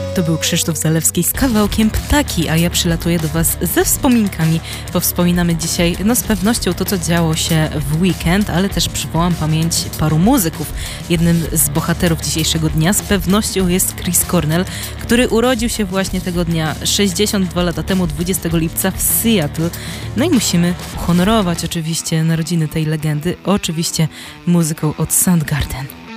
To był Krzysztof Zalewski z kawałkiem Ptaki, a ja przylatuję do Was ze wspominkami, bo wspominamy dzisiaj z pewnością to, co działo się w weekend, ale też przywołam pamięć paru muzyków. Jednym z bohaterów dzisiejszego dnia z pewnością jest Chris Cornell, który urodził się właśnie tego dnia 62 lata temu, 20 lipca w Seattle. No i musimy uhonorować oczywiście narodziny tej legendy, oczywiście muzyką od Soundgarden.